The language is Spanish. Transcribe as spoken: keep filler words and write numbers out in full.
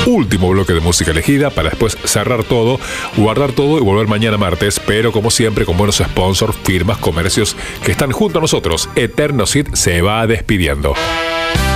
último bloque de música elegida para después cerrar todo, guardar todo y volver mañana martes, pero como siempre con buenos sponsors, firmas, comercios que están junto a nosotros. Eterno Hit se va despidiendo.